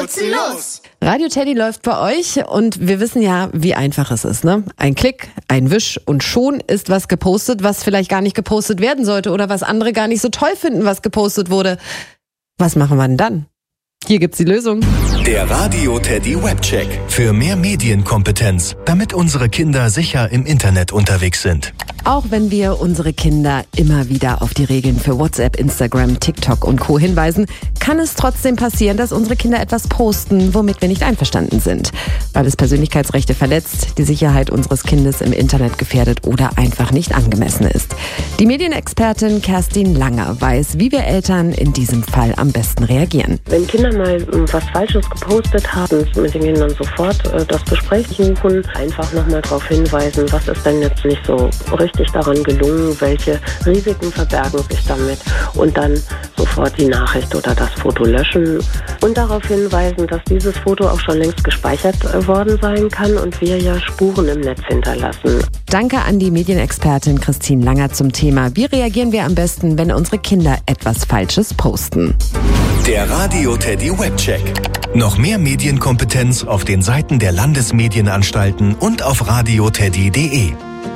putzen los! Radio Teddy läuft bei euch und wir wissen ja, wie einfach es ist, ne? Ein Klick, ein Wisch und schon ist was gepostet, was vielleicht gar nicht gepostet werden sollte oder was andere gar nicht so toll finden, was gepostet wurde. Was machen wir denn dann? Hier gibt's die Lösung. Der Radio Teddy Webcheck. Für mehr Medienkompetenz, damit unsere Kinder sicher im Internet unterwegs sind. Auch wenn wir unsere Kinder immer wieder auf die Regeln für WhatsApp, Instagram, TikTok und Co. hinweisen, kann es trotzdem passieren, dass unsere Kinder etwas posten, womit wir nicht einverstanden sind. Weil es Persönlichkeitsrechte verletzt, die Sicherheit unseres Kindes im Internet gefährdet oder einfach nicht angemessen ist. Die Medienexpertin Kerstin Langer weiß, wie wir Eltern in diesem Fall am besten reagieren. Wenn Kinder mal was Falsches gepostet haben, mit den Kindern sofort das Gespräch suchen, einfach nochmal darauf hinweisen, was ist denn jetzt nicht so richtig daran gelungen, welche Risiken verbergen sich damit und dann sofort die Nachricht oder das Foto löschen und darauf hinweisen, dass dieses Foto auch schon längst gespeichert worden sein kann und wir ja Spuren im Netz hinterlassen. Danke an die Medienexpertin Christine Langer zum Thema. Wie reagieren wir am besten, wenn unsere Kinder etwas Falsches posten? Der Radio Teddy Webcheck. Noch mehr Medienkompetenz auf den Seiten der Landesmedienanstalten und auf radioteddy.de.